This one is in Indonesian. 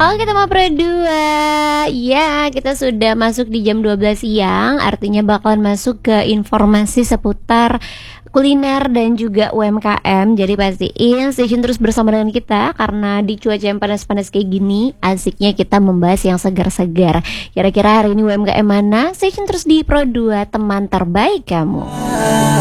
Oke, kita mau Pro 2. Ya, kita sudah masuk di jam 12 siang, artinya bakalan masuk ke informasi seputar kuliner dan juga UMKM. Jadi pastiin stay tune terus bersama dengan kita karena di cuaca yang panas-panas kayak gini, asiknya kita membahas yang segar-segar. Kira-kira hari ini UMKM mana? Stay tune terus di Pro 2, teman terbaik kamu.